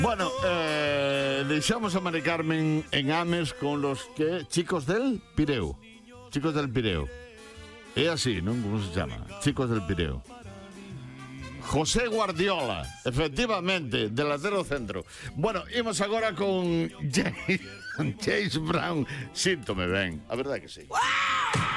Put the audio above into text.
Bueno, deixamos a Mari Carmen en Ames con los que chicos del Pireo. Chicos del Pireo. É así, non? Como se chama? Chicos del Pireo. José Guardiola, efectivamente, delantero centro. Bueno, imos agora con James Brown. Síntome ben, a verdade que sí.